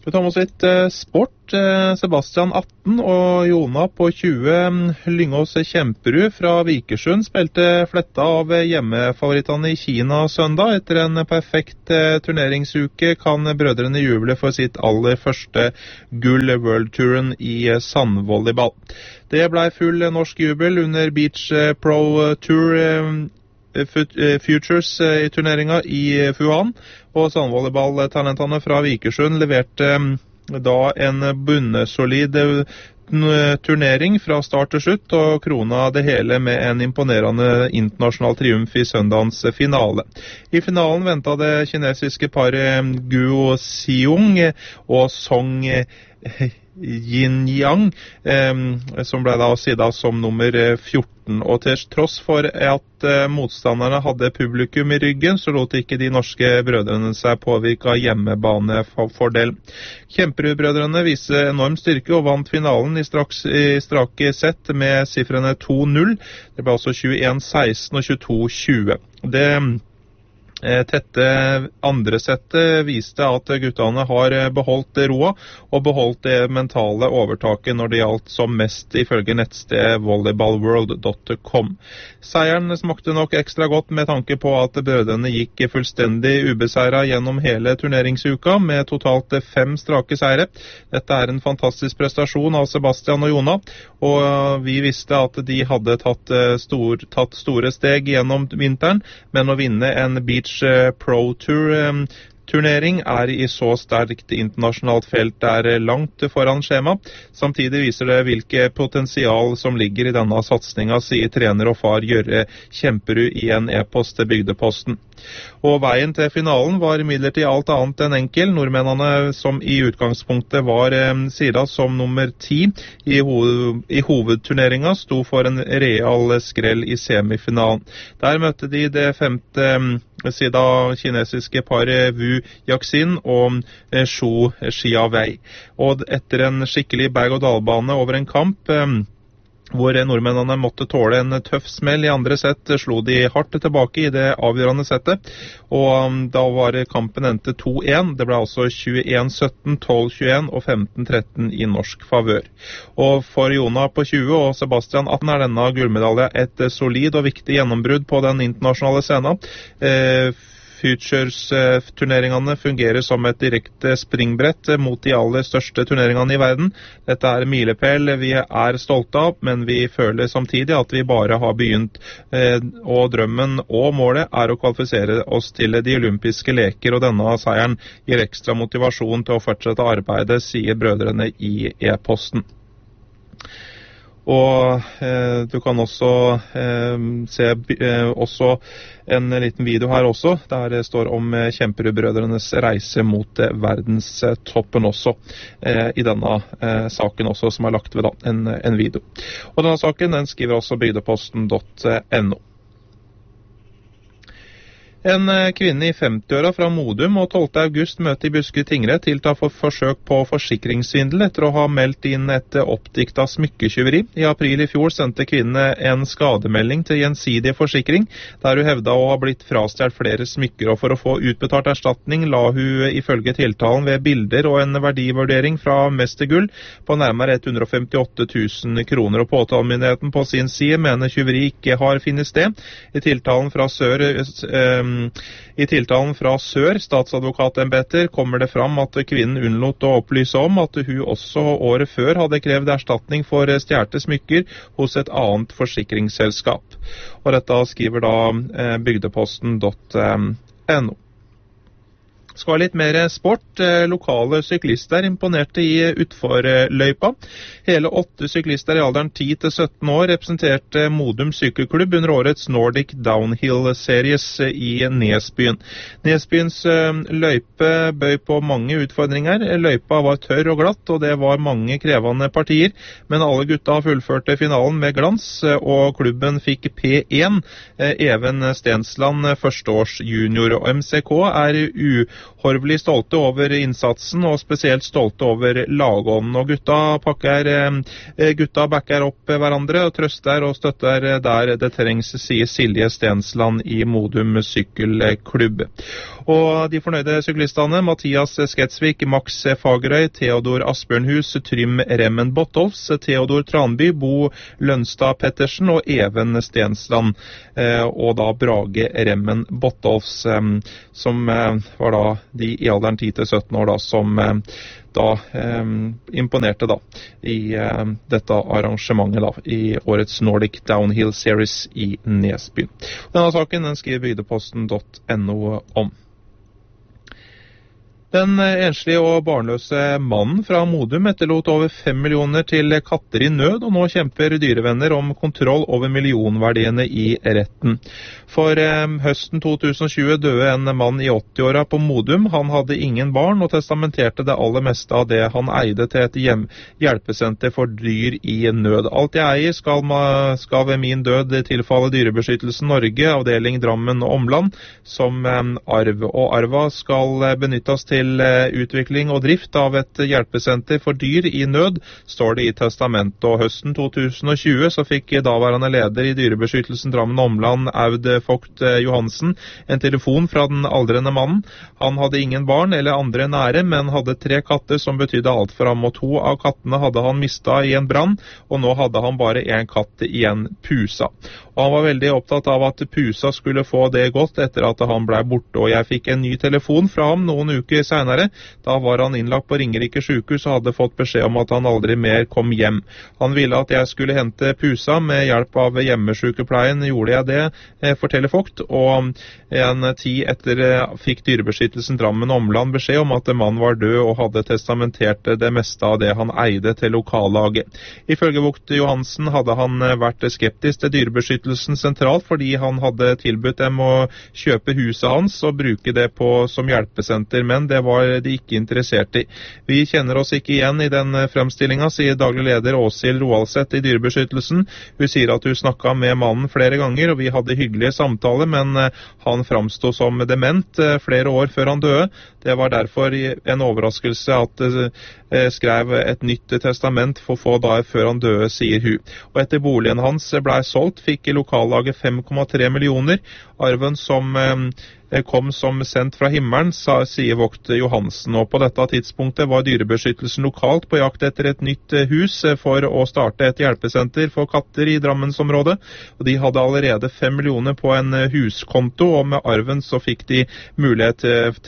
Vi tar med oss litt sport. Sebastian 18 og Jona på 20. Lyngås Kjemperud fra Vikersund spilte fletta av hjemmefavorittene i Kina søndag. Etter en perfekt turneringsuke kan brødrene juble for sitt aller første gull World-turen i sandvolleyball. Det ble full norsk jubel under Beach Pro Tour Futures i turneringa i Fuan, og sandvolleyballtalentene fra Vikersund leverte da en bunnsolid turnering fra start til slutt, og krona det hele med en imponerende internasjonal triumf i søndagens finale. I finalen ventet det kinesiske paret Guo Xiong og Song Yin-Yang, som ble da sida som nummer 14. Og til tross for at motstanderne hadde publikum i ryggen, så lot ikke de norske brødrene seg påvirke av hjemmebanefordel. Kjemperud-brødrene viste enorm styrke og vant finalen i strake sett med sifrene 2-0. Det ble altså 21-16 og 22-20. Det tette andre settet viste at guttene har beholdt roa og beholdt det mentale overtaket når det gjaldt som mest, ifølge nettstedet volleyballworld.com. Seieren smakte nok ekstra godt med tanke på at brødrene gikk fullstendig ubeseiret gjennom hele turneringsuka med totalt 5 strake seire. Dette er en fantastisk prestasjon av Sebastian og Jona, og vi visste at de hadde tatt store steg gjennom vinteren, men å vinne en Beach Pro Tour turnering er i så sterkt internasjonalt felt er langt foran skjema. Samtidig viser det hvilke potensial som ligger i denne satsninga, sier trener og far Jørre Kjemperud i en e-post til Bygdeposten. Og veien til finalen var imidlertid alt annet enn enkel. Nordmennene, som i utgangspunktet var sida som nummer 10 i hovedturneringa, sto for en real skrell i semifinalen. Der møtte de det 5. sida kinesiske paret Wu Yaxin og Zhou Xiaowei. Og etter en skikkelig berg-og-dal-bane over en kamp, hvor nordmennene måtte tåle en tøff smell i andre sett, slo de hardt tilbake i det avgjørende settet, og da var kampen endte 2-1. Det ble altså 21-17, 12-21 og 15-13 i norsk favør. Og for Jona på 20 og Sebastian 18 er denne gullmedalja et solid og viktig gjennombrudd på den internasjonale scenen. Futures-turneringene fungerer som et direkte springbrett mot de aller største turneringene i verden. Dette er en milepæl vi er stolte av, men vi føler samtidig at vi bare har begynt, og drømmen og målet er å kvalifisere oss til de olympiske leker, og denne seieren gir ekstra motivasjon til å fortsette arbeidet, sier brødrene i e-posten. Og du kan også se også en liten video her også, der det står om Kjemperud-brødrenes reise mot verdenstoppen også, i denne saken også, som er lagt ved da, en video. Og denne saken, den skriver også bygdeposten.no. En kvinne i 50-åra fra Modum og 12. august møte i Buskerud tingrett tiltar for forsøk på forsikringssvindel etter å ha meldt inn et oppdikta smykketyveri. I april i fjor sendte kvinnen en skademelding til Gjensidig Forsikring, der hun hevda å ha blitt frastjålet flere smykker, og for å få utbetalt erstatning la hun ifølge tiltalen ved bilder og en verdivurdering fra Mestergull på nærmere 158 000 kroner, og påtalemyndigheten på sin side mener tyveri ikke har funnet sted. I tiltalen fra Sør statsadvokatembeter kommer det fram at kvinnen unnlot å opplyse om at hun også året før hadde krevd erstatning for stjålne smykker hos et annet forsikringsselskap. Og dette skriver da bygdeposten.no. Skal litt mer sport. Lokale syklister imponerte i utforløypa. Hele 8 syklister i alderen 10 til 17 år representerte Modum sykkelklubb under årets Nordic Downhill Series i Nesbyen. Nesbyens løype bøy på mange utfordringer. Løypa var tørr og glatt, og det var mange krevende partier, men alle gutta fullførte finalen med glans, og klubben fikk P1. Even Stensland, førsteårs junior, og MCK er uhorvelig stolte over innsatsen, og spesielt stolte over lagånden. Og gutta backer opp hverandre og trøster og støtter der det trengs, sier Silje Stensland i Modum sykkelklubb. Og de fornøyde syklistene, Mathias Sketsvik, Max Fagerøy, Theodor Asbjørnhus, Trym Remmen Bottolfs, Theodor Tranby, Bo Lønstad Pettersen og Even Stensland, og da Brage Remmen Bottolfs, som var da de i alderen 10-17 år da, som imponerte da i dette arrangementet da, i årets Nordic Downhill Series i Nesby. Denne saken den skriver bygdeposten.no om. Den enslige og barnløse mannen fra Modum etterlot over 5 millioner til katter i nød, og nå kjemper dyrevenner om kontroll over millionverdiene i retten. For høsten 2020 døde en mann i 80-åra på Modum. Han hadde ingen barn og testamenterte det aller meste av det han eide til et hjelpesenter for dyr i nød. Alt jeg eier skal ved min død tilfalle Dyrebeskyttelsen Norge, avdeling Drammen og Omland, som arv. Og arva skal benyttes til utvikling og drift av et hjelpesenter for dyr i nød, står det i testamentet. Og høsten 2020 så fikk daværende leder i Dyrebeskyttelsen Drammen og Omland, Aud Vogt Johansen, en telefon fra den aldrende mannen. Han hadde ingen barn eller andre nære, men hadde 3 katter som betydde alt for ham, og 2 av kattene hadde han mistet i en brann, og nå hadde han bare 1 katt igjen, Pusa. Og han var veldig opptatt av at Pusa skulle få det godt etter at han ble borte, og jeg fikk en ny telefon fra ham noen uker senere. Da var han innlagt på Ringerike sykehus og hadde fått beskjed om at han aldri mer kom hjem. Han ville at jeg skulle hente Pusa. Med hjelp av hjemmesykepleien gjorde jeg det, forteller Vogt, og en tid etter fikk Dyrebeskyttelsen Drammen og Omland beskjed om at mannen var død og hadde testamentert det meste av det han eide til lokallaget. Ifølge Vogt Johansen hadde han vært skeptisk til Dyrebeskyttelsen sentralt fordi han hadde tilbudt dem å kjøpe huset hans og bruke det som hjelpesenter, men det var de ikke interessert i. Vi kjenner oss ikke igjen i den fremstillingen, sier daglig leder Åshild Roaldseth i Dyrebeskyttelsen. Hun sier at hun snakket med mannen flere ganger, og vi hadde hyggelige samtaler, men han framstod som dement flere år før han døde. Det var derfor en overraskelse at skrev et nytt testament for få dager før han døde, sier hun. Og etter boligen hans ble solgt, fikk lokallaget 5,3 millioner. Arven som kom som sendt fra himmelen, sier Vogt Johansen, og på dette tidspunktet var Dyrebeskyttelsen lokalt på jakt etter et nytt hus for å starte et hjelpesenter for katter i Drammensområdet, og de hadde allerede 5 millioner på en huskonto, og med arven så fikk de mulighet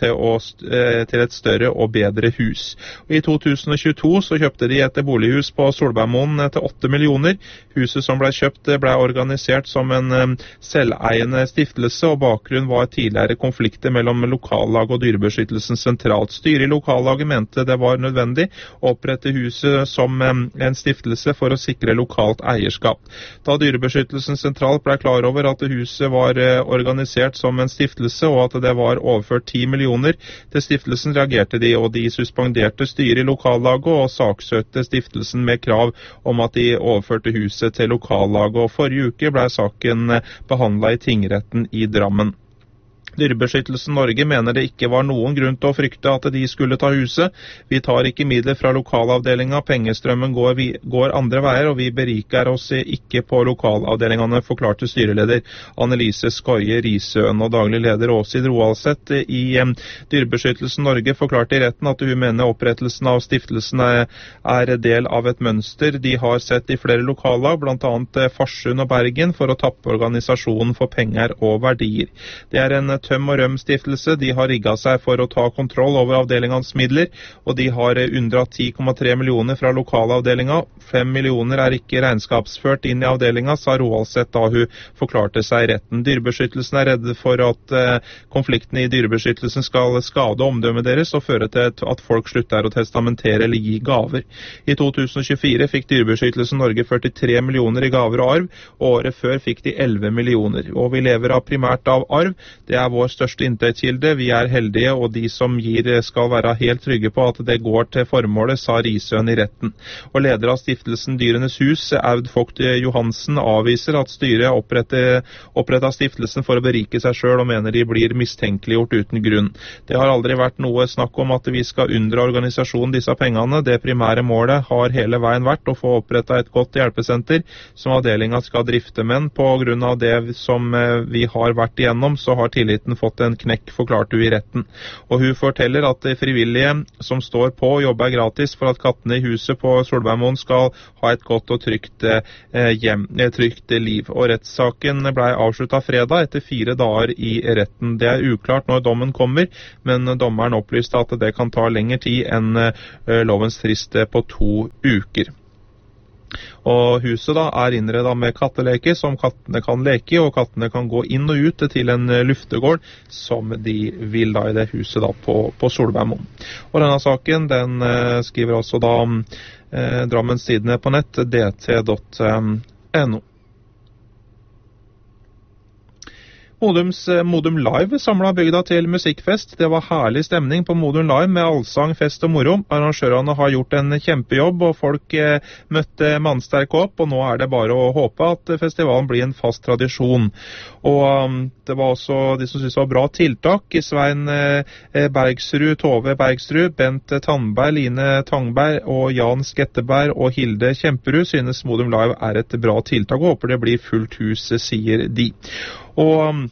til et større og bedre hus. Og i 2022 så kjøpte de et bolighus på Solbergmoen til 8 millioner. Huset som ble kjøpt ble organisert som en selveiende stiftelse, og bakgrunnen var tidligere konflikter mellom lokallag og Dyrebeskyttelsen sentralt. Styret i lokallaget mente det var nødvendig å opprette huset som en stiftelse for å sikre lokalt eierskap. Da Dyrebeskyttelsen sentralt ble klar over at huset var organisert som en stiftelse, og at det var overført 10 millioner til stiftelsen, reagerte de, og de suspenderte styret i lokallaget og saksøkte stiftelsen med krav om at de overførte huset til lokallaget, og forrige uke ble saken behandlet i tingretten i Drammen. Dyrebeskyttelsen Norge mener det ikke var noen grunn til å frykte at de skulle ta huset. Vi tar ikke midler fra lokalavdelingen, pengestrømmen går andre veier, og vi beriker oss ikke på lokalavdelingene, forklarte styreleder Annelise Skoie Risøen, og daglig leder Åshild Roaldseth i Dyrebeskyttelsen Norge forklarte i retten at hun mener opprettelsen av stiftelsen er del av et mønster de har sett i flere lokallag, blant annet Farsund og Bergen, for å tappe organisasjonen for penger og verdier. Det er en Tøm og Røm-stiftelse. De har rigget seg for å ta kontroll over avdelingens midler, og de har unndratt 10,3 millioner fra lokalavdelingen. 5 millioner er ikke regnskapsført inn i avdelingen, sa Roaldseth da hun forklarte seg i retten. Dyrebeskyttelsen er redde for at konflikten i Dyrebeskyttelsen skal skade omdømmet deres og føre til at folk slutter å testamentere eller gi gaver. I 2024 fikk Dyrebeskyttelsen Norge 43 millioner i gaver og arv, og året før fikk de 11 millioner. Og vi lever primært av arv. Det er vår største inntektskilde. Vi er heldige, og de som gir skal være helt trygge på at det går til formålet, sa Risøen i retten. Og leder av stiftelsen Dyrenes Hus, Aud Vogt Johansen, avviser at styret opprettet stiftelsen for å berike seg selv, og mener de blir mistenkeliggjort uten grunn. Det har aldri vært noe snakk om at vi skal unndra organisasjonen disse pengene. Det primære målet har hele veien vært å få opprettet et godt hjelpesenter som avdelingen skal drifte, men på grunn av det som vi har vært igjennom, så har tilliten tilliten fått en knekk, forklarte hun i retten. Og hun forteller at de frivillige som står på og jobber gratis for at kattene i huset på Solbergmoen skal ha et godt og trygt liv. Og rettssaken ble avsluttet fredag etter 4 dager i retten. Det er uklart når dommen kommer, men dommeren opplyste at det kan ta lengre tid enn lovens frist på 2 uker. Og huset da er innredet med katteleker som kattene kan leke i, og kattene kan gå inn og ut til en luftegård som de vil da i det huset da på Solbergmoen. Og denne saken den skriver også da Drammens Tidende på nett, dt.no. Modum Live samlet bygda til musikkfest. Det var herlig stemning på Modum Live med allsang, fest og moro. Arrangørene har gjort en kjempejobb, og folk møtte mannsterke opp, og nå er det bare å håpe at festivalen blir en fast tradisjon. Og det var også de som synes det var bra tiltak. Svein Bergsrud, Tove Bergsrud, Bent Tandberg, Line Tangberg og Jan Sketteberg og Hilde Kjemperud synes Modum Live er et bra tiltak, og håper det blir fullt hus, sier de. Og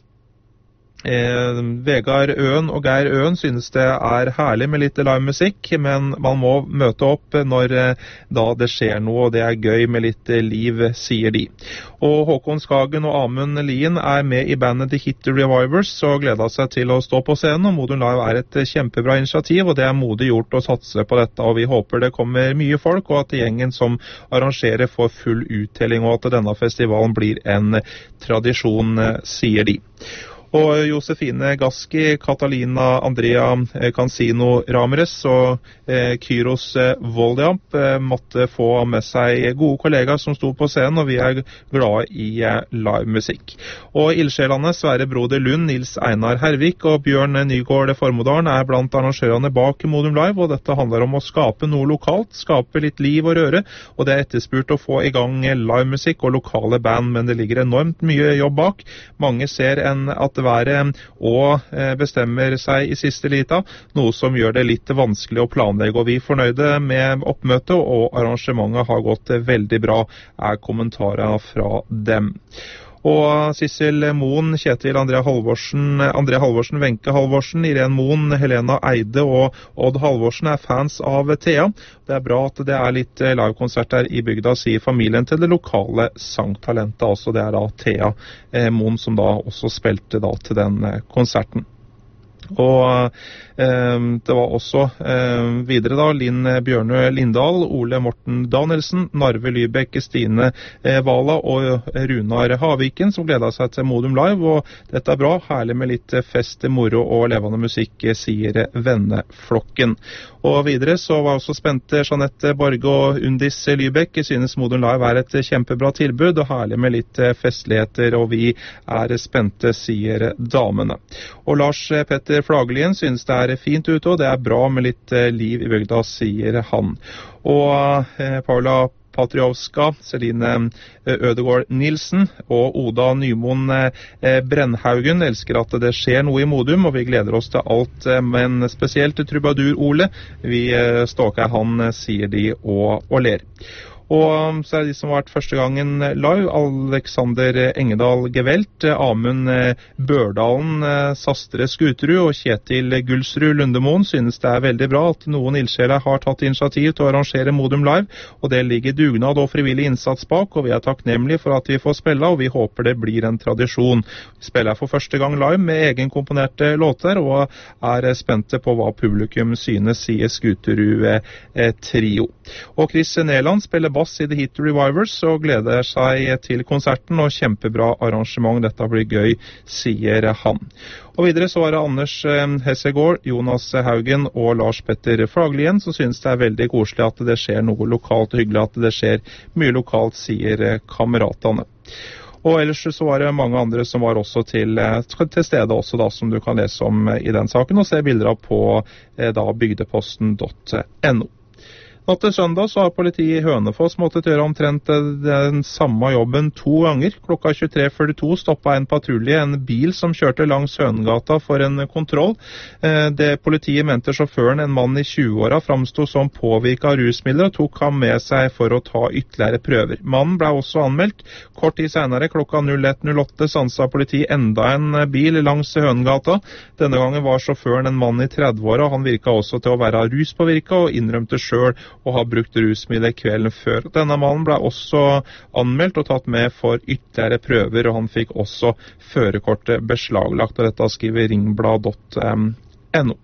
Vegard Øen og Geir Øen synes det er herlig med litt livemusikk, men man må møte opp når da det skjer noe, og det er gøy med litt liv, sier de. Og Håkon Skagen og Amund Lien er med i bandet The Hit Revivers og gleder seg til å stå på scenen, og Modum Live er et kjempebra initiativ, og det er modig gjort å satse på dette, og vi håper det kommer mye folk, og at gjengen som arrangerer får full uttelling, og at denne festivalen blir en tradisjon, sier de. Og Josefine Gaski, Catalina Andrea Cansino Ramirez og Kyros Voldjamp måtte få med seg gode kollegaer som sto på scenen, og vi er glade i livemusikk. Og ildsjelene Sverre Broder Lund, Nils Einar Hervik og Bjørn Nygård Formodalen er blant arrangørene bak Modum Live, og dette handler om å skape noe lokalt, skape litt liv og røre, og det er etterspurt å få i gang livemusikk og lokale band, men det ligger enormt mye jobb bak. Mange ser at været og bestemmer seg i siste lita, noe som gjør det litt vanskelig å planlegge, og vi er fornøyde med oppmøtet, og arrangementet har gått veldig bra, er kommentarene fra dem. Og Sissel Moen, Kjetil André Halvorsen, Wenche Halvorsen, Irene Moen, Helena Eide og Odd Halvorsen er fans av Thea. Det er bra at det er litt livekonserter i bygda, sier familien til det lokale sangtalentet. Altså det er da Thea Moen som da også spilte da til den konserten. Og det var også videre da Linn Bjørnø Lindahl, Ole Morten Danielsen, Narve Lybekk, Stine Vala og Runar Haviken som gledet seg til Modum Live, og dette er bra, herlig med litt fest, moro og levende musikk, sier venneflokken. Og videre så var også spente Jeanette Borge og Undis Lybekk, synes Modum Live er et kjempebra tilbud, og herlig med litt festligheter, og vi er spente, sier damene. Og Lars Petter Flagelien synes det er fint ute, og det er bra med litt liv i bygda, sier han. Og Paula Patriovska, Celine Ødegård Nilsen og Oda Nymoen Brennhaugen elsker at det skjer noe i Modum, og vi gleder oss til alt, men spesielt til Trubadur Ole. Vi stalker han, sier de, og ler. Og så er det de som har vært første gangen live, Alexander Engedal Gevelt, Amund Børdalen Sastre Skuterud og Kjetil Gulsrud Lundemoen synes det er veldig bra at noen ildsjeler har tatt initiativ til å arrangere Modum Live, og det ligger dugnad og frivillig innsats bak, og vi er takknemlige for at vi får spille, og vi håper det blir en tradisjon. Vi spiller for første gang live med egenkomponerte låter, og er spente på hva publikum synes, sier Skuterud Trio. Og Chris Neland spiller bass i The Hit Revivers og gleder seg til konserten, og kjempebra arrangement, dette blir gøy, sier han. Og videre så var det Anders Hessegård, Jonas Haugen og Lars Petter Flaglien som synes det er veldig koselig at det skjer noe lokalt, og hyggelig at det skjer mye lokalt, sier kameratene. Og ellers så var det mange andre som var også til stede også da, som du kan lese om i den saken, og se bilder av på da bygdeposten.no. Natt til søndag så har politiet i Hønefoss måttet gjøre omtrent den samme jobben 2 ganger. Klokka 23:42 stoppet en patrulje en bil som kjørte langs Hønegata for en kontroll. Det politiet mente sjåføren, en mann i 20-åra, framstod som påvirket av rusmidler og tok ham med seg for å ta ytterligere prøver. Mannen ble også anmeldt. Kort tid senere, klokka 01:08, stansa politiet enda en bil langs Hønegata. Denne gangen var sjåføren en mann i 30-åra, og han virka også til å være ruspåvirka og innrømte sjøl og har brukt rusmidler kvelden før. Denne mannen ble også anmeldt og tatt med for ytterligere prøver, og han fikk også førerkortet beslaglagt, og dette skriver ringblad.no.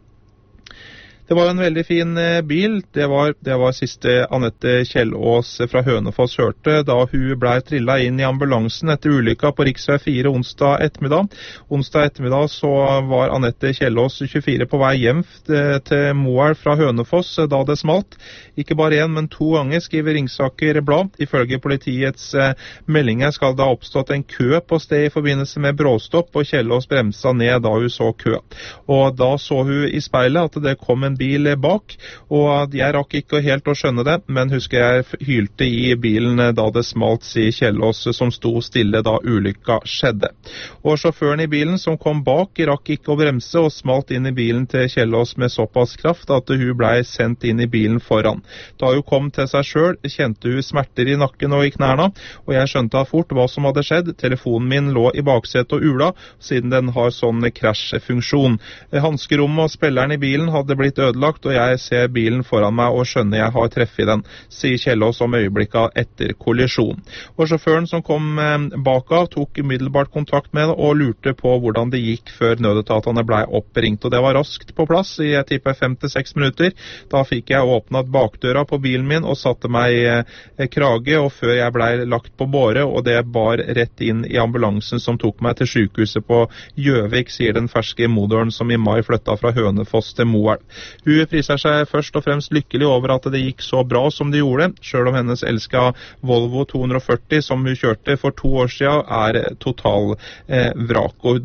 Det var en veldig fin bil. Det var siste Anette Kjellås fra Hønefoss hørte da hun ble trillet inn i ambulansen etter ulykka på Riksvei 4 onsdag ettermiddag. Onsdag ettermiddag så var Anette Kjellås 24 på vei hjem til Moelv fra Hønefoss da det smalt. Ikke bare en, men 2 ganger, skriver Ringsaker Blad. Ifølge politiets meldinger skal det ha oppstått en kø på sted i forbindelse med bråstopp, og Kjellås bremsa ned da hun så kø. Og da så hun i speilet at det kom en bil bak, og jeg rakk ikke helt å skjønne det, men husker jeg hylte i bilen da det smalt, sier Kjellås, som sto stille da ulykka skjedde. Og sjåføren i bilen som kom bak rakk ikke å bremse og smalt inn i bilen til Kjellås med såpass kraft at hun ble sendt inn i bilen foran. Da hun kom til seg selv, kjente hun smerter i nakken og i knærne, og jeg skjønte fort hva som hadde skjedd. Telefonen min lå i baksetet og ula, siden den har sånn krasjfunksjon. Hanskerommet og spilleren i bilen hadde blitt ødelagt, og jeg ser bilen foran meg og skjønner jeg har treffet den, sier Kjellås om øyeblikket etter kollisjon. Og sjåføren som kom bakav tok umiddelbart kontakt med og lurte på hvordan det gikk før nødetatene ble oppringt, og det var raskt på plass i jeg tipper 5-6 minutter. Da fikk jeg åpnet bakdøra på bilen min og satte meg i krage, og før jeg ble lagt på båre, og det bar rett inn i ambulansen som tok meg til sykehuset på Gjøvik, sier den ferske moderen som i mai flyttet fra Hønefoss til Moelv. Hun priser seg først og fremst lykkelig over at det gikk så bra som det gjorde, selv om hennes elsket Volvo 240 som hun kjørte for 2 år siden er total vrak. Og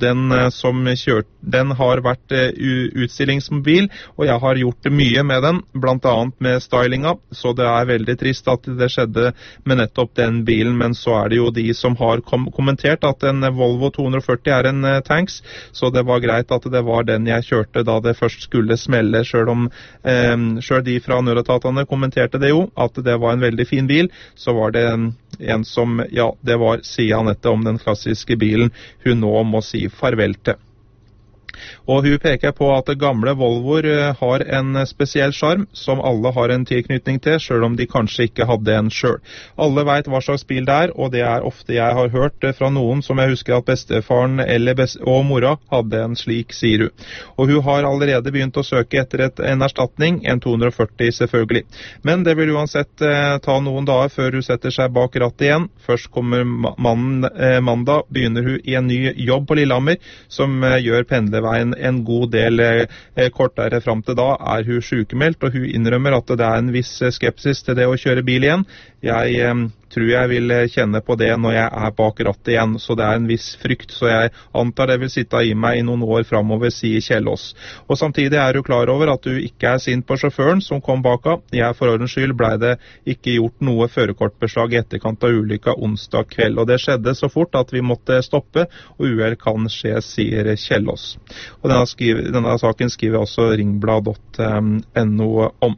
den har vært utstillingsmobil, og jeg har gjort mye med den, blant annet med stylinga, så det er veldig trist at det skjedde med nettopp den bilen, men så er det jo de som har kommentert at en Volvo 240 er en tanks, så det var greit at det var den jeg kjørte da det først skulle smelle, selv de fra nødetatene kommenterte det jo, at det var en veldig fin bil, så var det en som, ja, det var sier Anette om den klassiske bilen hun nå må si farvel til. Og hun peker på at gamle Volvoer har en spesiell sjarm som alle har en tilknytning til, selv om de kanskje ikke hadde en selv. Alle vet hva slags bil det er, og det er ofte jeg har hørt fra noen som jeg husker at bestefaren og mora hadde en slik, sier hun. Og hun har allerede begynt å søke etter en erstatning, en 240 selvfølgelig. Men det vil uansett ta noen dager før hun setter seg bak rattet igjen. Først kommer mandag, begynner hun i en ny jobb på Lillehammer, som gjør pendlerveien en god del kortere. Frem til da er hun sykemeldt, og hun innrømmer at det er en viss skepsis til det å kjøre bil igjen. Jeg tror jeg vil kjenne på det når jeg er bak rattet igjen, så det er en viss frykt, så jeg antar det vil sitte i meg i noen år fremover, sier Kjellås. Og samtidig er hun klar over at hun ikke er sint på sjåføren som kom baka. For ordens skyld ble det ikke gjort noe førerkortbeslag i etterkant av ulykka onsdag kveld, og det skjedde så fort at vi måtte stoppe, og uhell kan skje, sier Kjellås. Og denne saken skriver også ringblad.no om.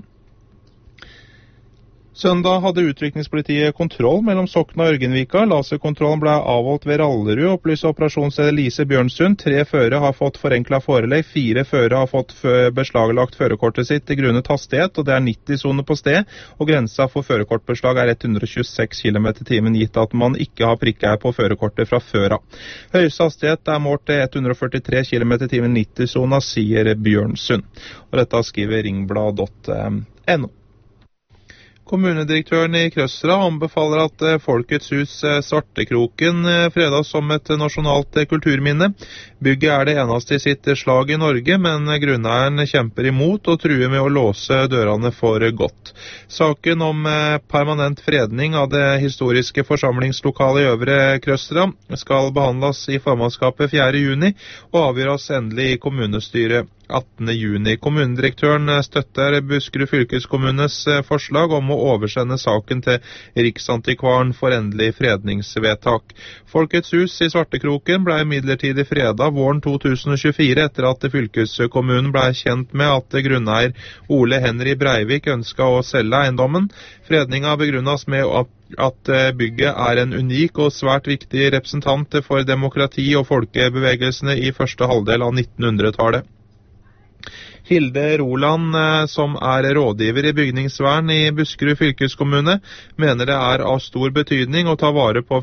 Søndag hadde utrykningspolitiet kontroll mellom Sokna og Ørgenvika. Laserkontrollen ble avholdt ved Rallerud, opplyser operasjonsleder Lise Bjørnsund. 3 førere har fått forenklet forelegg, 4 førere har fått beslaglagt førerkortet sitt til grunnet hastighet, og det er 90-sone på sted, og grensa for førerkortbeslag er 126 km/t, gitt at man ikke har prikker på førerkortet fra før av. Høyeste hastighet er målt til 143 km/t 90-sona, sier Bjørnsund. Og dette skriver ringblad.no. Kommunedirektøren i Krøsra anbefaler at Folkets hus Svartekroken fredas som et nasjonalt kulturminne. Bygget er det eneste i sitt slag i Norge, men grunneieren kjemper imot og truer med å låse dørene for godt. Saken om permanent fredning av det historiske forsamlingslokalet i Øvre Krøsra skal behandles i formannskapet 4. juni og avgjøres endelig i kommunestyret 18. juni. Kommunedirektøren støtter Buskerud fylkeskommunes forslag om å oversende saken til Riksantikvaren for endelig fredningsvedtak. Folkets hus i Svartekroken ble midlertidig fredet våren 2024 etter at fylkeskommunen ble kjent med at grunneier Ole Henry Breivik ønsket å selge eiendommen. Fredningen begrunnes med at bygget er en unik og svært viktig representant for demokrati og folkebevegelsene i første halvdel av 1900-tallet. Hilde Roland, som er rådgiver i bygningsvern i Buskerud fylkeskommune, mener det er av stor betydning å ta vare på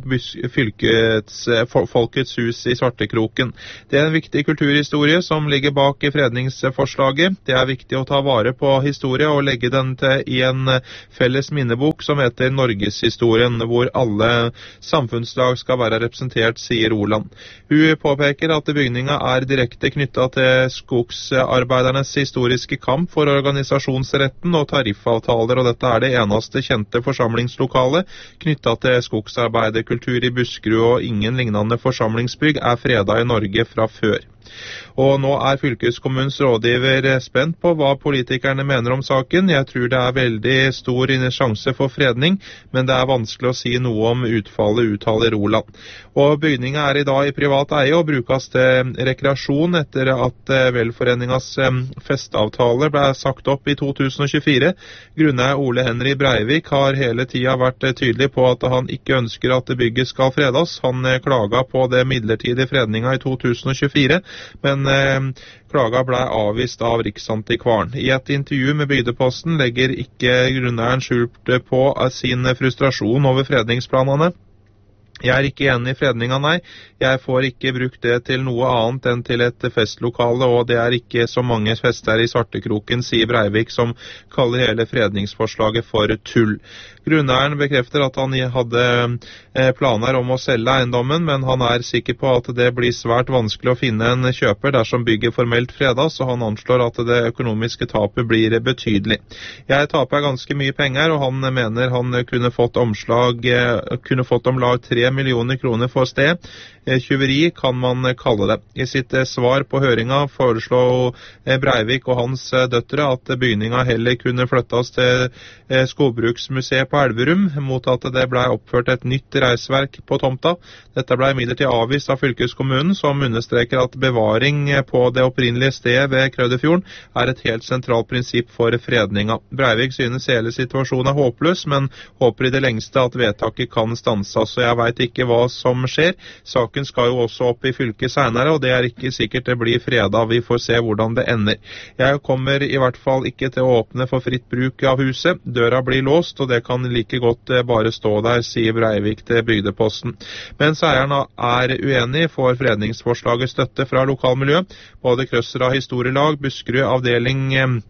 Folkets hus i Svartekroken. Det er en viktig kulturhistorie som ligger bak i fredningsforslaget. Det er viktig å ta vare på historie og legge den til i en felles minnebok som heter Norgeshistorien, hvor alle samfunnslag skal være representert, sier Roland. Hun påpeker at bygningen er direkte knyttet til skogsarbeidernes historiske kamp for organisasjonsretten og tariffavtaler, og dette er det eneste kjente forsamlingslokalet knyttet til skogsarbeiderkultur i Buskerud, og ingen lignende forsamlingsbygg er fredet i Norge fra før. Og nå er fylkeskommunens rådgiver spent på hva politikerne mener om saken. Jeg tror det er veldig stor sjanse for fredning, men det er vanskelig å si noe om utfallet, uttaler Roland. Og bygningen er i dag i privat eie og brukes til rekreasjon etter at velforeningens festavtale ble sagt opp i 2024. Grunneier Ole Henry Breivik har hele tiden vært tydelig på at han ikke ønsker at bygget skal fredes. Han klaget på det midlertidige fredningen i 2024, men klaga ble avvist av Riksantikvaren. I et intervju med Bygdeposten legger ikke grunneieren skjult på sin frustrasjon over fredningsplanene. Jeg er ikke enig i fredninga, nei. Jeg får ikke brukt det til noe annet enn til et festlokale, og det er ikke så mange fester i Svartekroken, sier Breivik, som kaller hele fredningsforslaget for tull. Grunneieren bekrefter at han hadde planer om å selge eiendommen, men han er sikker på at det blir svært vanskelig å finne en kjøper dersom bygget formelt fredas, og han anslår at det økonomiske tapet blir betydelig. Jeg taper ganske mye penger, og han mener han kunne fått om lag 3 millioner kroner for sted. Tyveri kan man kalle det. I sitt svar på høringa foreslo Breivik og hans døtre at bygninga heller kunne flyttes til Skogbruksmuseet på Elverum, mot at det ble oppført et nytt reisverk på tomta. Dette ble imidlertid avvist av fylkeskommunen, som understreker at bevaring på det opprinnelige stedet ved Krødefjorden er et helt sentralt prinsipp for fredninga. Breivik synes hele situasjonen er håpløs, men håper i det lengste at vedtaket kan stanses, så jeg vet ikke hva som skjer. Saken skal jo også opp i fylket senere, og det er ikke sikkert det blir fredag. Vi får se hvordan det ender. Jeg kommer i hvert fall ikke til å åpne for fritt bruk av huset. Døra blir låst, og det kan like godt bare stå der, sier Breivik til Bygdeposten. Mens eieren er uenig, får fredningsforslaget støtte fra lokalmiljøet. Både Krøsra historielag, Buskerud avdeling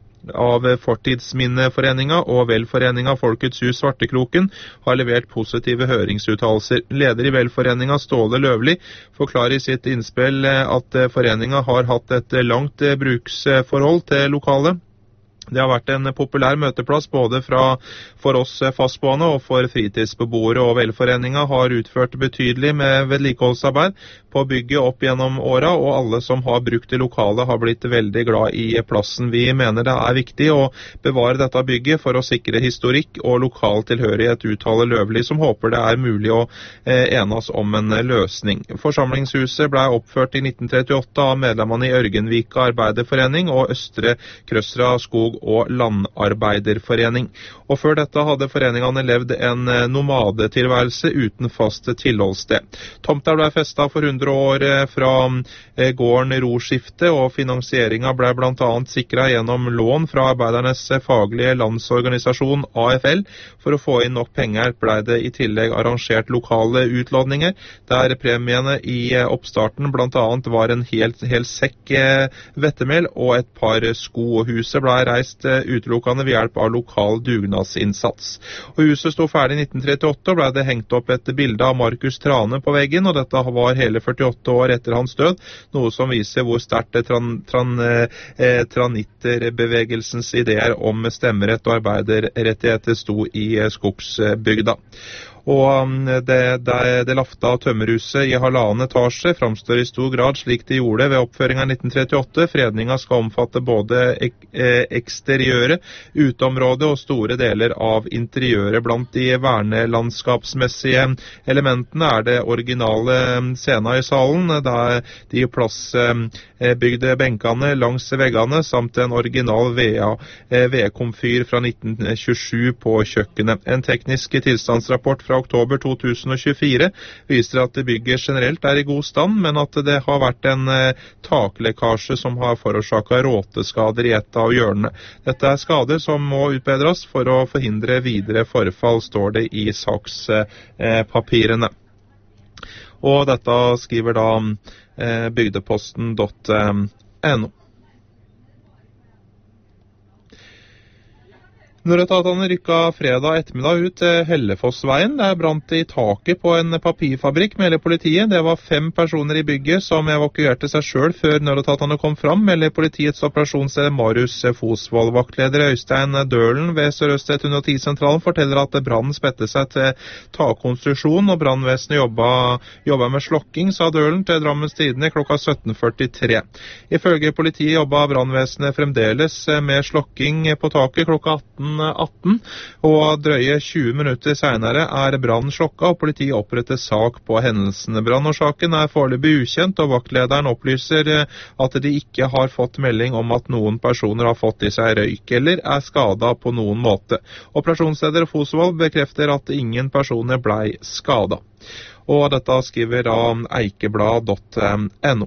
av Fortidsminneforeninga og Velforeninga Folkets hus Svartekroken har levert positive høringsuttalelser. Leder i Velforeninga, Ståle Løvli, forklarer i sitt innspill at foreninga har hatt et langt bruksforhold til lokalet. Det har vært en populær møteplass både for oss fastboende og for fritidsbeboere, og Velforeninga har utført betydelig med vedlikeholdsarbeid på bygget opp gjennom åra, og alle som har brukt det lokale har blitt veldig glad i plassen. Vi mener det er viktig å bevare dette bygget for å sikre historikk og lokal tilhørighet, uttaler Løvli, som håper det er mulig å enes om en løsning. Forsamlingshuset ble oppført i 1938 av medlemmene i Ørgenvika Arbeiderforening og Østre Krøsra Skog og Landarbeiderforening. Og før dette hadde foreningene levd en nomadetilværelse uten fast tilholdssted. Tomta ble festet for 100 år fra gården Roskifte, og finansieringen ble blant annet sikret gjennom lån fra Arbeidernes faglige landsorganisasjon AFL. For å få inn nok penger ble det i tillegg arrangert lokale utlåninger, der premiene i oppstarten blant annet var en hel sekk vettemel og et par sko, og huset ble reist utelukkende ved hjelp av lokal dugnadsinnsats. Og huset stod ferdig i 1938 og ble det hengt opp et bilde av Markus Trane på veggen, og dette var hele 48 år etter hans død, noe som viser hvor sterkt tranitterbevegelsens ideer om stemmerett og arbeiderrettigheter sto i skogsbygda. Og det lafta tømmerhuset i 1,5 etasje framstår i stor grad slik det gjorde ved oppføringen av 1938. Fredningen skal omfatte både eksteriøret, uteområdet og store deler av interiøret. Blant de vernelandskapsmessige elementene er det originale scenen i salen, der de plassbygde benkene langs veggene, samt en original vedkomfyr fra 1927 på kjøkkenet. En teknisk tilstandsrapport fra oktober 2024 viser at bygget generelt er i god stand, men at det har vært en taklekkasje som har forårsaket råteskader i et av hjørnene. Dette er skader som må utbedres for å forhindre videre forfall, står det i sakspapirene. Og dette skriver da bygdeposten.no. Nødetatene rykket fredag ettermiddag ut Hellefossveien. Det brant i taket på en papirfabrikk, melder politiet. Det var 5 personer i bygget som evakuerte seg selv før nødetatene kom fram, melder politiets operasjonsleder Marius Fosvold. Vaktleder Øystein Dølen ved Sør-Øst 110-sentralen forteller at brannen spedte seg til takkonstruksjon, og brannvesenet jobba med slokking, sa Dølen til Drammens Tidende klokka 17:43. Ifølge politiet jobba brannvesenet fremdeles med slokking på taket klokka 18, og drøye 20 minutter senere er brannen slokket, og politiet oppretter sak på hendelsene. Brannårsaken er foreløpig ukjent, og vaktlederen opplyser at de ikke har fått melding om at noen personer har fått i seg røyk eller er skadet på noen måte. Operasjonsleder Fosvold bekrefter at ingen personer ble skadet. Og dette skriver da eikeblad.no.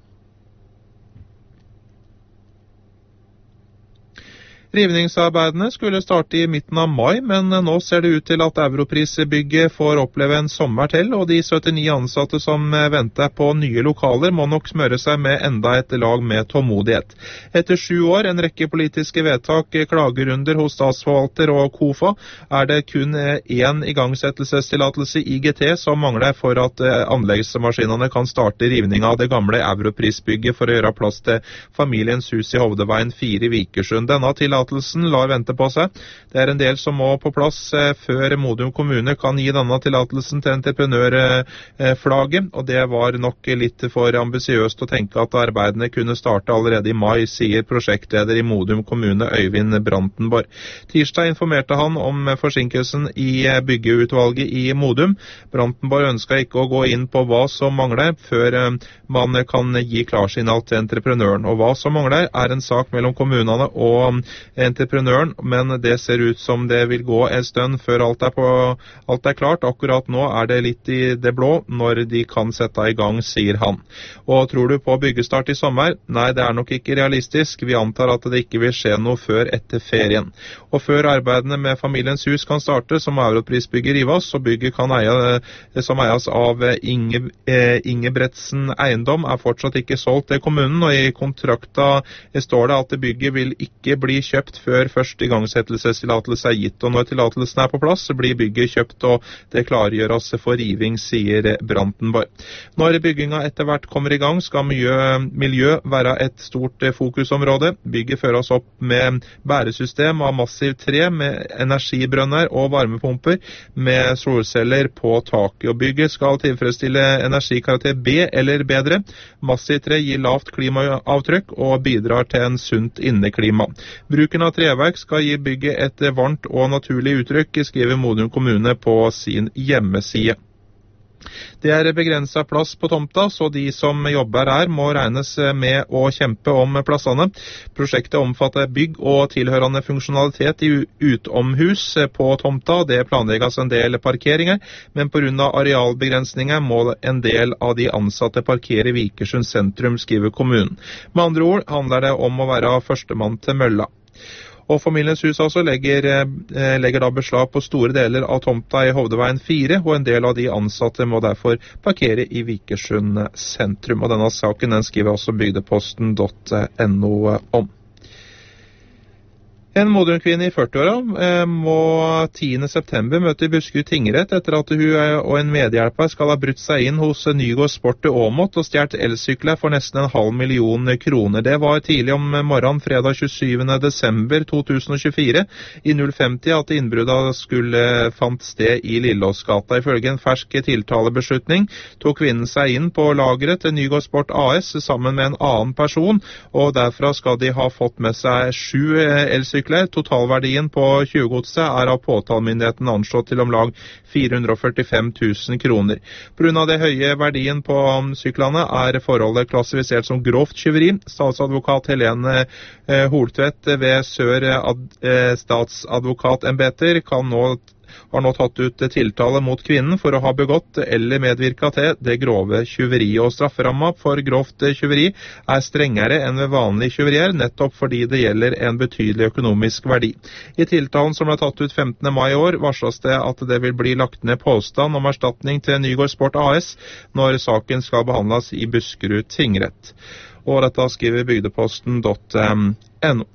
Rivningsarbeidene skulle starte i midten av mai, men nå ser det ut til at Europrisbygget får oppleve en sommer til, og de 79 ansatte som venter på nye lokaler må nok smøre seg med enda et lag med tålmodighet. Etter 7 år, en rekke politiske vedtak, klagerunder hos statsforvalter og KOFA, er det kun én igangsettelsestillatelse IGT som mangler for at anleggsmaskinene kan starte rivning av det gamle Europrisbygget for å gjøre plass til familiens hus i Hovdeveien 4 i Vikersund. Denne tillatelsen lar vente på seg. Det er en del som må på plass før Modum kommune kan gi denne tillatelsen til entreprenørflaget, og det var nok litt for ambisiøst å tenke at arbeidene kunne starte allerede i mai, sier prosjektleder i Modum kommune Øyvind Brantenborg. Tirsdag informerte han om forsinkelsen i byggeutvalget i Modum. Brantenborg ønsket ikke å gå inn på hva som mangler før man kan gi klarsignal til entreprenøren, og hva som mangler er en sak mellom kommunene og entreprenøren, men det ser ut som det vil gå en stund før alt er klart. Akkurat nå er det litt i det blå når de kan sette i gang, sier han. Og tror du på byggestart i sommer? Nei, det er nok ikke realistisk. Vi antar at det ikke vil skje noe før etter ferien. Og før arbeidene med familiens hus kan starte, så må Europrisbygget rives, og bygget som eies av Ingebretsen Eiendom er fortsatt ikke solgt til kommunen, og i kontrakta står det at bygget vil ikke bli kjøpt før først igangsettelsestillatelse er gitt, og når tillatelsen er på plass, så blir bygget kjøpt, og det klargjøres for riving, sier Brantenborg. Når bygginga etter hvert kommer i gang, skal miljø være et stort fokusområde. Bygget føres opp med bæresystem av massiv tre, med energibrønner og varmepumper, med solceller på taket, og bygget skal tilfredsstille energikarakter B eller bedre. Massiv tre gir lavt klimaavtrykk og bidrar til en sunt inneklima. Bruken av treverk skal gi bygget et varmt og naturlig uttrykk, skriver Modum kommune på sin hjemmeside. Det er begrenset plass på tomta, så de som jobber her må regnes med å kjempe om plassene. Prosjektet omfatter bygg og tilhørende funksjonalitet i utomhus på tomta. Det planlegges en del parkeringer, men på grunn av arealbegrensninger må en del av de ansatte parkere i Vikersund sentrum, skriver kommunen. Med andre ord handler det om å være førstemann til mølla. Og familiens hus altså legger da beslag på store deler av tomta i Hovdeveien 4, og en del av de ansatte må derfor parkere i Vikersund sentrum. Og denne saken den skriver også bygdeposten.no om. En Modum-kvinne i 40-åra må 10. september møte i Buskerud tingrett etter at hun og en medhjelper skal ha brutt seg inn hos Nygård Sport i Åmot og stjert elsykler for nesten 500 000 kroner. Det var tidlig om morgenen fredag 27. desember 2024 i 050 at innbruddet skulle fant sted i Lillåsgata. Ifølge en fersk tiltalebeslutning tok kvinnen seg inn på lageret til Nygård Sport AS sammen med en annen person, og derfra skal de ha fått med seg 7 elsykler. Totalverdien på tjuvgodset er av påtalemyndigheten anslått til om lag 445 000 kroner. På grunn av det høye verdien på syklene er forholdet klassifisert som grovt tyveri. Statsadvokat Helene Holtvedt ved Sør statsadvokatembeter har nå tatt ut tiltale mot kvinnen for å ha begått eller medvirket til det grove tyveri. Og strafferamma for grovt tyveri er strengere enn ved vanlig tyverier, nettopp fordi det gjelder en betydelig økonomisk verdi. I tiltalen som ble tatt ut 15. mai i år, varsles det at det vil bli lagt ned påstand om erstatning til Nygård Sport AS når saken skal behandles i Buskerud tingrett. Og dette skriver bygdeposten.no.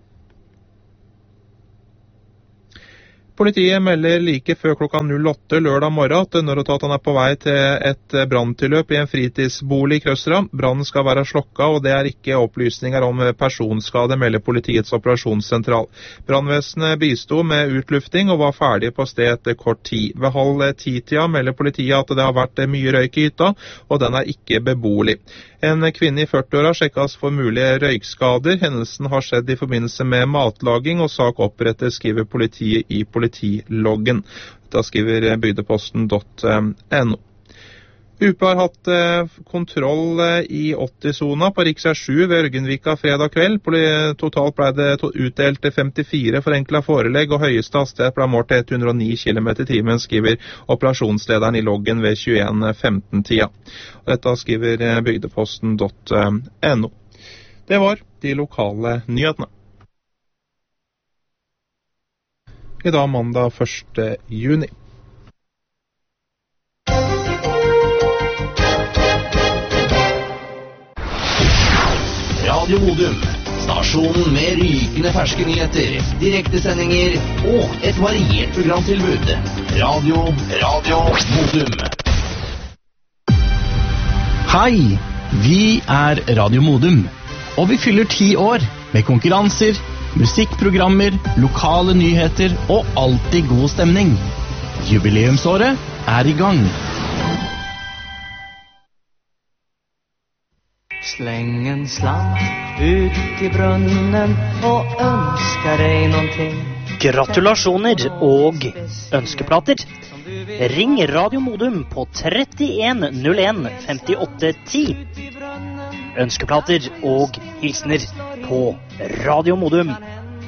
Politiet melder like før klokka 08 lørdag morgen at nødetaten er på vei til et branntilløp i en fritidsbolig i Krøsra. Brannen skal være slokka, og det er ikke opplysninger om personskade, melder politiets operasjonssentral. Brannvesenet bisto med utlufting og var ferdig på sted etter kort tid. Ved 09:30 melder politiet at det har vært mye røyk i hytta, og den er ikke beboelig. En kvinne i 40-åra sjekkes for mulige røykskader. Hendelsen har skjedd i forbindelse med matlaging, og sak opprettes, skriver politiet i politiloggen. Da skriver bygdeposten.no. UP har hatt kontroll i 80-sona på Riksvei 7 ved Ørgenvika fredag kveld. Totalt ble det utdelt 54 forenklet forelegg, og høyeste hastighet ble målt til 109 km/t, skriver operasjonslederen i loggen ved 21:15-tida. Dette skriver bygdeposten.no. Det var de lokale nyhetene. I dag mandag 1. juni. Radio Modum, stasjonen med rykende ferske nyheter, direktesendinger og et variert programtilbud. Radio Modum. Hei, vi er Radio Modum, og vi fyller 10 år med konkurranser, musikkprogrammer, lokale nyheter og alltid god stemning. Jubileumsåret er i gang. Släng en slant ut i brunnen og ønsker deg någonting. Gratulasjoner og ønskeplater. Ring Radio Modum på 31 01 58 10. Ønskeplater og hilsener på Radio Modum